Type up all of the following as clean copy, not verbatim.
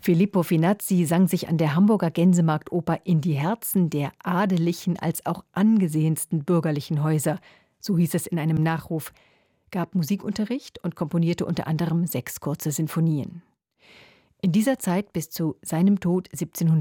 Filippo Finazzi sang sich an der Hamburger Gänsemarktoper in die Herzen der adeligen als auch angesehensten bürgerlichen Häuser, so hieß es in einem Nachruf, gab Musikunterricht und komponierte unter anderem 6 kurze Sinfonien. In dieser Zeit bis zu seinem Tod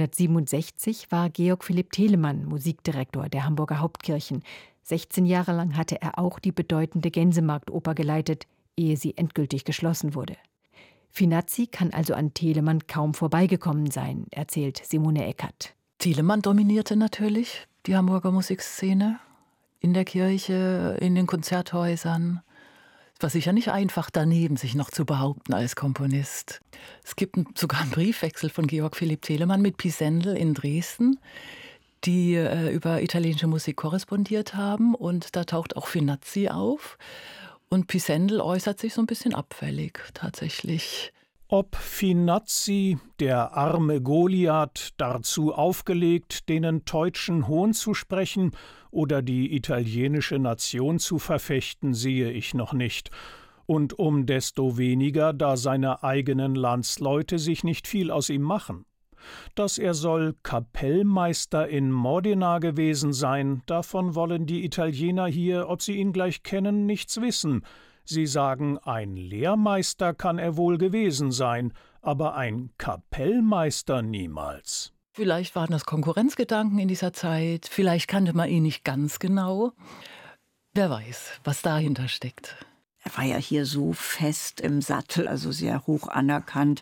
1767 war Georg Philipp Telemann Musikdirektor der Hamburger Hauptkirchen. 16 Jahre lang hatte er auch die bedeutende Gänsemarktoper geleitet, ehe sie endgültig geschlossen wurde. Finazzi kann also an Telemann kaum vorbeigekommen sein, erzählt Simone Eckert. Telemann dominierte natürlich die Hamburger Musikszene in der Kirche, in den Konzerthäusern. Es war sicher nicht einfach, daneben sich noch zu behaupten als Komponist. Es gibt sogar einen Briefwechsel von Georg Philipp Telemann mit Pisendel in Dresden, die über italienische Musik korrespondiert haben. Und da taucht auch Finazzi auf. Und Pisendel äußert sich so ein bisschen abfällig tatsächlich. Ob Finazzi, der arme Goliath, dazu aufgelegt, denen Teutschen Hohn zu sprechen oder die italienische Nation zu verfechten, sehe ich noch nicht. Und um desto weniger, da seine eigenen Landsleute sich nicht viel aus ihm machen. Dass er soll Kapellmeister in Modena gewesen sein, davon wollen die Italiener hier, ob sie ihn gleich kennen, nichts wissen. Sie sagen, ein Lehrmeister kann er wohl gewesen sein, aber ein Kapellmeister niemals. Vielleicht waren das Konkurrenzgedanken in dieser Zeit, vielleicht kannte man ihn nicht ganz genau. Wer weiß, was dahinter steckt. Er war ja hier so fest im Sattel, also sehr hoch anerkannt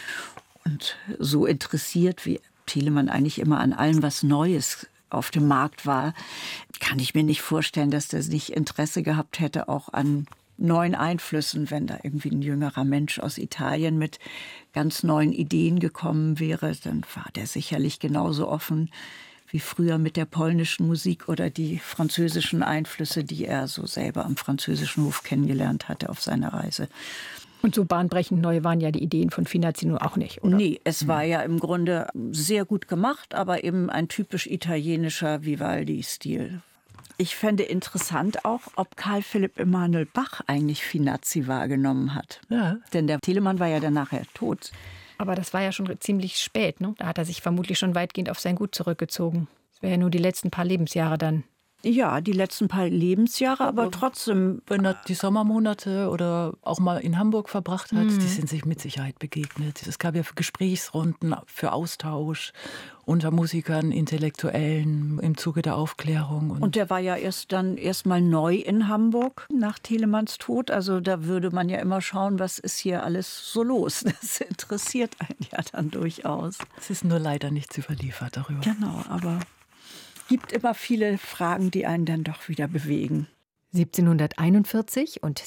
und so interessiert, wie Telemann eigentlich immer an allem, was Neues auf dem Markt war. Kann ich mir nicht vorstellen, dass der nicht Interesse gehabt hätte, auch an neuen Einflüssen, wenn da irgendwie ein jüngerer Mensch aus Italien mit ganz neuen Ideen gekommen wäre, dann war der sicherlich genauso offen wie früher mit der polnischen Musik oder die französischen Einflüsse, die er so selber am französischen Hof kennengelernt hatte auf seiner Reise. Und so bahnbrechend neu waren ja die Ideen von Finazzi nur auch nicht, oder? Nee, es war ja im Grunde sehr gut gemacht, aber eben ein typisch italienischer Vivaldi-Stil. Ich fände interessant auch, ob Karl Philipp Emanuel Bach eigentlich Finazzi wahrgenommen hat. Ja. Denn der Telemann war ja dann nachher tot. Aber das war ja schon ziemlich spät, ne? Da hat er sich vermutlich schon weitgehend auf sein Gut zurückgezogen. Das wäre ja nur die letzten paar Lebensjahre dann. Ja, die letzten paar Lebensjahre, aber trotzdem. Wenn er die Sommermonate oder auch mal in Hamburg verbracht hat, die sind sich mit Sicherheit begegnet. Es gab ja Gesprächsrunden für Austausch unter Musikern, Intellektuellen im Zuge der Aufklärung. Und der war ja erst mal neu in Hamburg nach Telemanns Tod. Also da würde man ja immer schauen, was ist hier alles so los. Das interessiert einen ja dann durchaus. Es ist nur leider nichts überliefert darüber. Genau, aber gibt immer viele Fragen, die einen dann doch wieder bewegen. 1741 und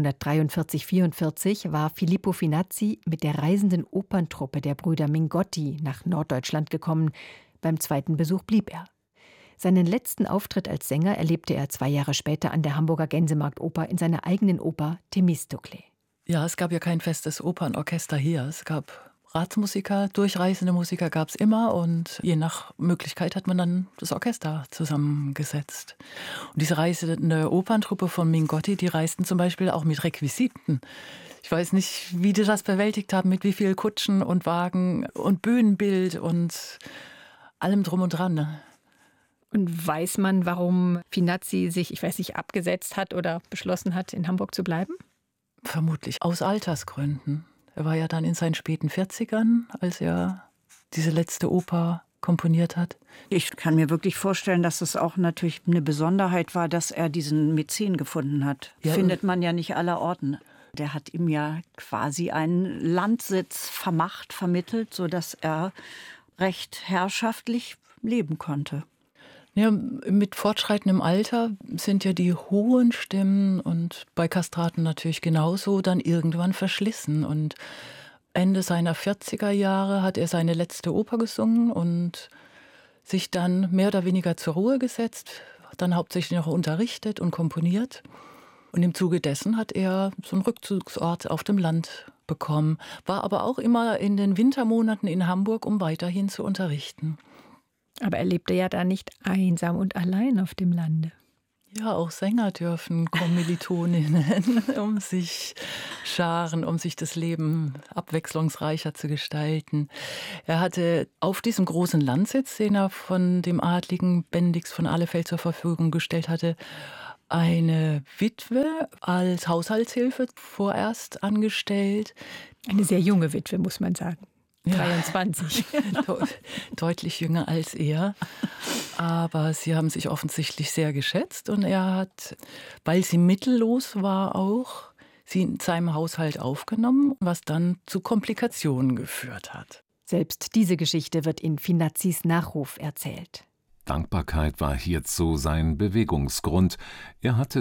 1743/44 war Filippo Finazzi mit der reisenden Operntruppe der Brüder Mingotti nach Norddeutschland gekommen. Beim zweiten Besuch blieb er. Seinen letzten Auftritt als Sänger erlebte er 2 Jahre später an der Hamburger Gänsemarktoper in seiner eigenen Oper Themistocle. Ja, es gab ja kein festes Opernorchester hier. Es gab Ratsmusiker, durchreisende Musiker gab es immer und je nach Möglichkeit hat man dann das Orchester zusammengesetzt. Und diese reisende Operntruppe von Mingotti, die reisten zum Beispiel auch mit Requisiten. Ich weiß nicht, wie die das bewältigt haben, mit wie viel Kutschen und Wagen und Bühnenbild und allem drum und dran. Ne? Und weiß man, warum Finazzi sich, ich weiß nicht, abgesetzt hat oder beschlossen hat, in Hamburg zu bleiben? Vermutlich aus Altersgründen. Er war ja dann in seinen späten 40ern, als er diese letzte Oper komponiert hat. Ich kann mir wirklich vorstellen, dass es auch natürlich eine Besonderheit war, dass er diesen Mäzen gefunden hat. Ja, findet man ja nicht allerorten. Der hat ihm ja quasi einen Landsitz vermittelt, sodass er recht herrschaftlich leben konnte. Ja, mit fortschreitendem Alter sind ja die hohen Stimmen und bei Kastraten natürlich genauso dann irgendwann verschlissen. Und Ende seiner 40er Jahre hat er seine letzte Oper gesungen und sich dann mehr oder weniger zur Ruhe gesetzt, dann hauptsächlich noch unterrichtet und komponiert. Und im Zuge dessen hat er so einen Rückzugsort auf dem Land bekommen, war aber auch immer in den Wintermonaten in Hamburg, um weiterhin zu unterrichten. Aber er lebte ja da nicht einsam und allein auf dem Lande. Ja, auch Sänger dürfen Kommilitoninnen um sich scharen, um sich das Leben abwechslungsreicher zu gestalten. Er hatte auf diesem großen Landsitz, den er von dem Adligen Bendix von Ahlefeldt zur Verfügung gestellt hatte, eine Witwe als Haushaltshilfe vorerst angestellt. Eine sehr junge Witwe, muss man sagen. Ja. 23. Deutlich jünger als er. Aber sie haben sich offensichtlich sehr geschätzt und er hat, weil sie mittellos war auch, sie in seinem Haushalt aufgenommen, was dann zu Komplikationen geführt hat. Selbst diese Geschichte wird in Finazzis Nachruf erzählt. Dankbarkeit war hierzu sein Bewegungsgrund. Er hatte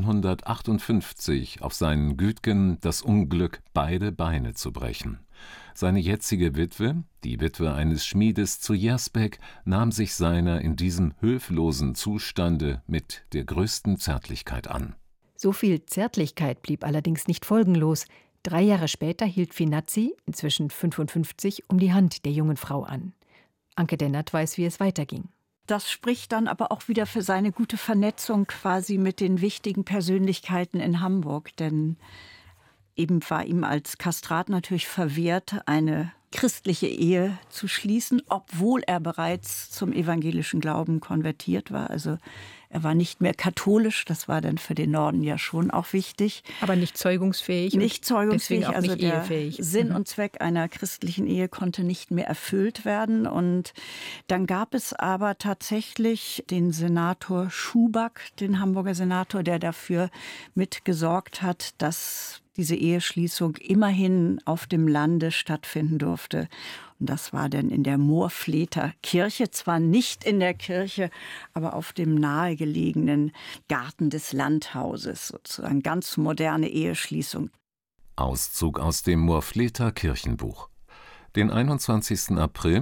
1758 auf seinen Gütgen das Unglück, beide Beine zu brechen. Seine jetzige Witwe, die Witwe eines Schmiedes zu Jersbeck, nahm sich seiner in diesem höflosen Zustande mit der größten Zärtlichkeit an. So viel Zärtlichkeit blieb allerdings nicht folgenlos. 3 Jahre später hielt Finazzi, inzwischen 55, um die Hand der jungen Frau an. Anke Dennert weiß, wie es weiterging. Das spricht dann aber auch wieder für seine gute Vernetzung quasi mit den wichtigen Persönlichkeiten in Hamburg. Denn eben war ihm als Kastrat natürlich verwehrt, eine christliche Ehe zu schließen, obwohl er bereits zum evangelischen Glauben konvertiert war. Also er war nicht mehr katholisch, das war dann für den Norden ja schon auch wichtig. Aber nicht zeugungsfähig. Nicht zeugungsfähig, deswegen auch also nicht der ehefähig. Sinn und Zweck einer christlichen Ehe konnte nicht mehr erfüllt werden. Und dann gab es aber tatsächlich den Senator Schuback, den Hamburger Senator, der dafür mitgesorgt hat, dass diese Eheschließung immerhin auf dem Lande stattfinden durfte. Und das war dann in der Moorfleter Kirche, zwar nicht in der Kirche, aber auf dem nahegelegenen Garten des Landhauses, sozusagen ganz moderne Eheschließung. Auszug aus dem Moorfleter Kirchenbuch. Den 21. April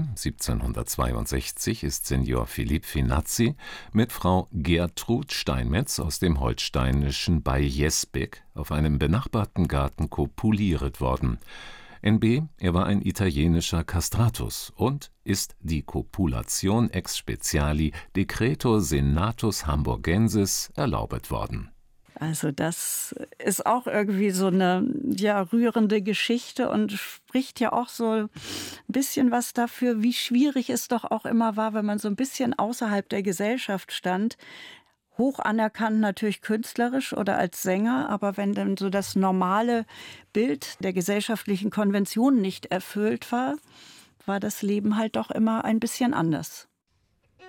1762 ist Signor Philipp Finazzi mit Frau Gertrud Steinmetz aus dem Holsteinischen bei Jersbeck auf einem benachbarten Garten kopuliert worden. NB, er war ein italienischer Castratus und ist die Kopulation ex speciali Decreto Senatus Hamburgensis erlaubet worden. Also das ist auch irgendwie so eine rührende Geschichte und spricht ja auch so ein bisschen was dafür, wie schwierig es doch auch immer war, wenn man so ein bisschen außerhalb der Gesellschaft stand. Hoch anerkannt natürlich künstlerisch oder als Sänger, aber wenn dann so das normale Bild der gesellschaftlichen Konventionen nicht erfüllt war, war das Leben halt doch immer ein bisschen anders.